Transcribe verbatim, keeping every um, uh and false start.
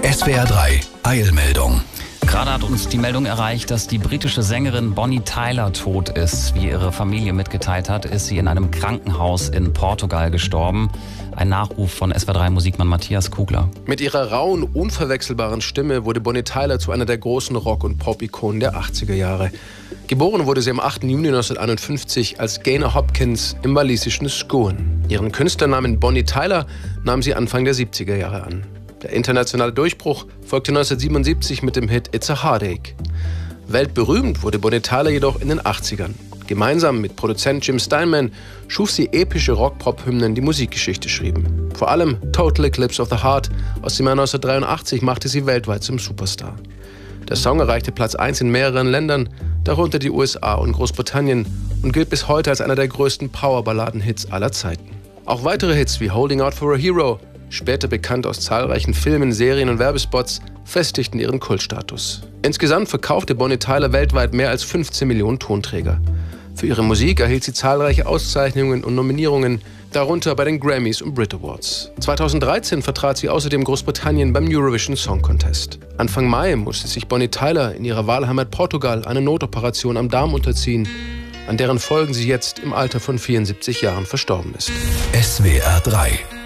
S W R drei Eilmeldung. Gerade hat uns die Meldung erreicht, dass die britische Sängerin Bonnie Tyler tot ist. Wie ihre Familie mitgeteilt hat, ist sie in einem Krankenhaus in Portugal gestorben. Ein Nachruf von S W R drei Musikmann Matthias Kugler. Mit ihrer rauen, unverwechselbaren Stimme wurde Bonnie Tyler zu einer der großen Rock- und Pop-Ikonen der achtziger Jahre. Geboren wurde sie am achten Juni neunzehnhunderteinundfünfzig als Gaynor Hopkins im walisischen Scone. Ihren Künstlernamen Bonnie Tyler nahm sie Anfang der siebziger Jahre an. Der internationale Durchbruch folgte neunzehnhundertsiebenundsiebzig mit dem Hit It's a Heartache. Weltberühmt wurde Bonnie Tyler jedoch in den achtzigern. Gemeinsam mit Produzent Jim Steinman schuf sie epische Rock-Pop-Hymnen, die Musikgeschichte schrieben. Vor allem Total Eclipse of the Heart aus dem Jahr neunzehnhundertdreiundachtzig machte sie weltweit zum Superstar. Der Song erreichte Platz eins in mehreren Ländern, darunter die U S A und Großbritannien, und gilt bis heute als einer der größten Powerballaden-Hits aller Zeiten. Auch weitere Hits wie Holding Out for a Hero, später bekannt aus zahlreichen Filmen, Serien und Werbespots, festigten ihren Kultstatus. Insgesamt verkaufte Bonnie Tyler weltweit mehr als fünfzehn Millionen Tonträger. Für ihre Musik erhielt sie zahlreiche Auszeichnungen und Nominierungen, darunter bei den Grammys und Brit Awards. zweitausenddreizehn vertrat sie außerdem Großbritannien beim Eurovision Song Contest. Anfang Mai musste sich Bonnie Tyler in ihrer Wahlheimat Portugal eine Notoperation am Darm unterziehen, an deren Folgen sie jetzt im Alter von vierundsiebzig Jahren verstorben ist. S W R drei